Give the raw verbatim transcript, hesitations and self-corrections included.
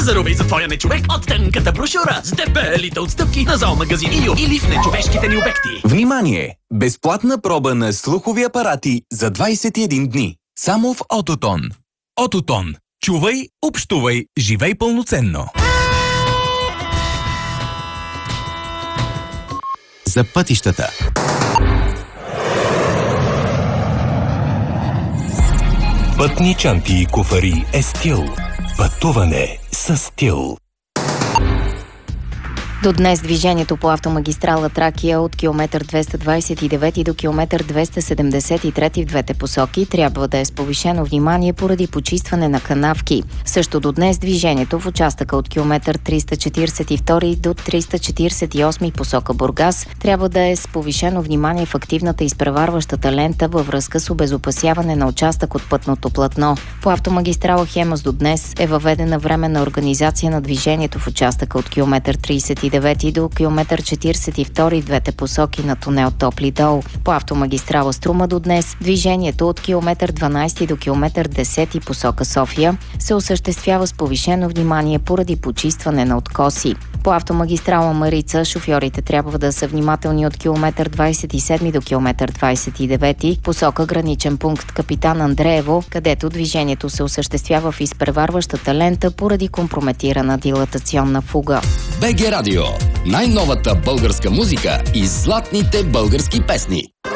Зарувай за твоя нечовек от тънката брошура с дебелите отстъпки на зоомагазин Ио или в нечовешките ни обекти. Внимание! Безплатна проба на слухови апарати за двайсет и един дни. Само в Ототон. Ототон. Чувай, общувай, живей пълноценно. За пътищата. Пътни чанти и куфари е стил. Пътуване с стил. До днес движението по автомагистрала Тракия от километър двеста двайсет и девети до километър двеста седемдесет и трети в двете посоки трябва да е с повишено внимание поради почистване на канавки. Също до днес движението в участъка от километър триста четирийсет и втори до триста четирийсет и осми посока Бургас трябва да е с повишено внимание в активната изпреварващата лента във връзка с обезопасяване на участък от пътното платно. По автомагистрала Хемус до днес е въведена временна организация на движението в участъка от километър трийсет и девети до километър четирийсет и втори в двете посоки на тунел Топли дол. По автомагистрала Струма до днес движението от километър дванайсети до километър десети посока София се осъществява с повишено внимание поради почистване на откоси. По автомагистрала Марица шофьорите трябва да са внимателни от километър двайсет и седми до километър двайсет и девети посока граничен пункт Капитан Андреево, където движението се осъществява в изпреварващата лента поради компрометирана дилатационна фуга. БГ Радио. Най-новата българска музика и златните български песни.